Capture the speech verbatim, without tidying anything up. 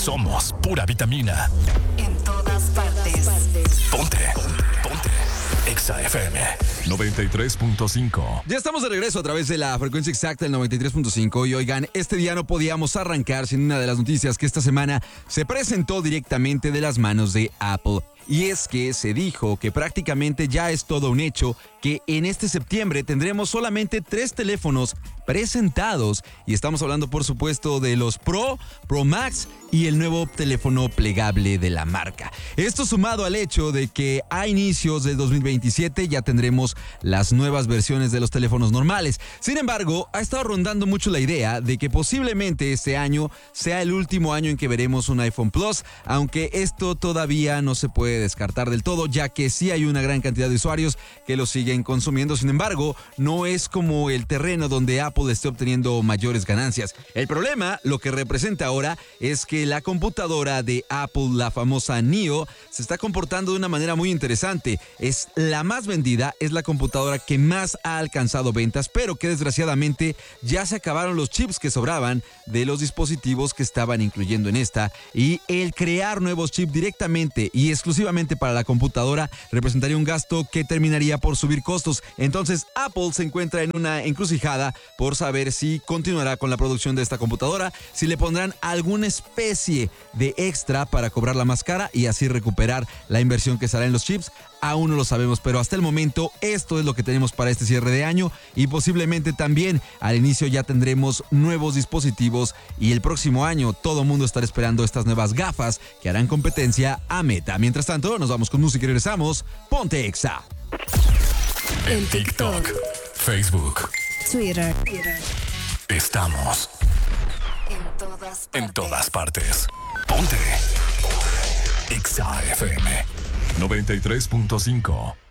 Somos pura vitamina. En todas partes. Ponte. Ponte. Ponte. Exa F M noventa y tres punto cinco. Ya estamos de regreso a través de la frecuencia exacta del noventa y tres punto cinco. Y oigan, este día no podíamos arrancar sin una de las noticias que esta semana se presentó directamente de las manos de Apple. Y es que se dijo que prácticamente ya es todo un hecho que en este septiembre tendremos solamente tres teléfonos presentados. Y estamos hablando, por supuesto, de los Pro, Pro Max y el nuevo teléfono plegable de la marca. Esto sumado al hecho de que a inicios del dos mil veintisiete ya tendremos las nuevas versiones de los teléfonos normales. Sin embargo, ha estado rondando mucho la idea de que posiblemente este año sea el último año en que veremos un iPhone Plus, aunque esto todavía no se puede descartar del todo, ya que sí hay una gran cantidad de usuarios que lo siguen consumiendo. Sin embargo, no es como el terreno donde Apple esté obteniendo mayores ganancias. El problema, lo que representa ahora, es que la computadora de Apple, la famosa Neo, se está comportando de una manera muy interesante. Es la más vendida, es la computadora que más ha alcanzado ventas, pero que desgraciadamente ya se acabaron los chips que sobraban de los dispositivos que estaban incluyendo en esta, y el crear nuevos chips directamente y exclusivamente para la computadora representaría un gasto que terminaría por subir costos. Entonces Apple se encuentra en una encrucijada por saber si continuará con la producción de esta computadora, si le pondrán alguna especie de extra para cobrarla más cara y así recuperar la inversión que será en los chips. Aún no lo sabemos, pero hasta el momento esto es lo que tenemos para este cierre de año, y posiblemente también al inicio ya tendremos nuevos dispositivos, y el próximo año todo el mundo estará esperando estas nuevas gafas que harán competencia a Meta. Mientras tanto, nos vamos con música y regresamos. Ponte Exa. En TikTok, Facebook, Twitter. estamos En todas partes. en todas partes. Ponte Exa F M noventa y tres punto cinco.